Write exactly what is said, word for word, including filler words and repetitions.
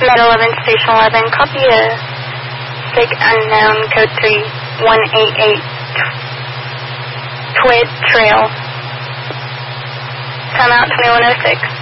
Med eleven, Station eleven, copy a sig unknown, code three one eight eight, Twid Trail. Timeout twenty-one oh six.